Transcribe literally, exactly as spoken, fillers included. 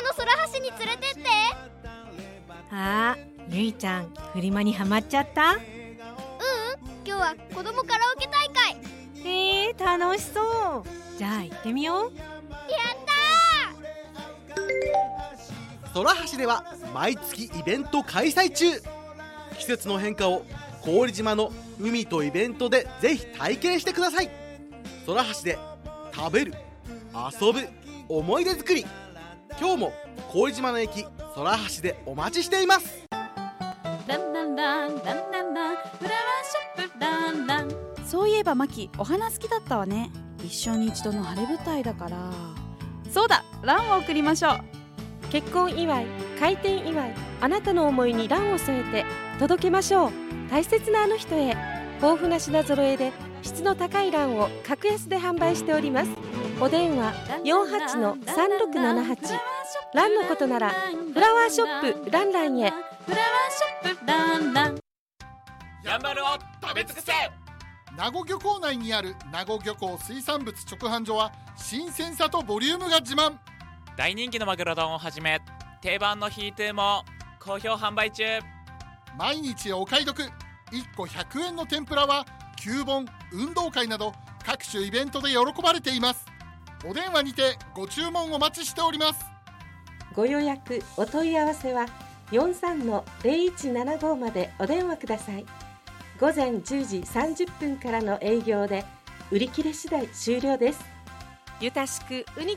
の空橋に連れてって。 あー、ゆいちゃんフリマにハマっちゃった？ ううん、今日は子供カラオケ大会。 えー、楽しそう。じゃあ行ってみよう。 やったー。空橋では毎月イベント開催中。季節の変化を郡島の海とイベントでぜひ体験してください。空橋で食べる、遊ぶ、思い出作り。今日も郡島の駅空橋でお待ちしています。 ランランランランランランフラワーショップランラン。そういえばマキ、お花好きだったわね。一生に一度の晴れ舞台だから。そうだ、ランを送りましょう。 結婚祝い、開店祝い、あなたの思いにランを添えて届けましょう。大切なあの人へ。豊富な品揃えで質の高いランを格安で販売しております。お電話 よんはちのさんろくななはち。 ランのことならフラワーショップランランへ。 フラワーショップランラン。 やんばるを食べ尽くせ。 名護漁港内にある名護漁港水産物直販所は新鮮さとボリュームが自慢。 大人気のマグロ丼をはじめ定番のヒートゥーも好評販売中。 毎日お買い得。いっこひゃくえんの天ぷらは旧盆、運動会など各種イベントで喜ばれています。お電話にてご注文お待ちしております。 ご予約お問い合わせは よんさんのゼロいちななご までお電話ください。午前じゅうじさんじゅっぷんからの営業で売り切れ次第終了です。ゆたしくウニ